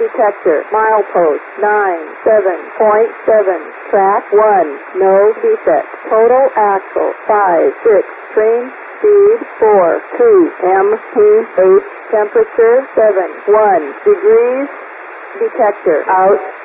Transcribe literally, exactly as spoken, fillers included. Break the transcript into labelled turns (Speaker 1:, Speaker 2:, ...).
Speaker 1: detector, milepost nine seven point seven, track one, no defect, total axle five six, train speed four two, M P H, temperature seven one degrees, detector out.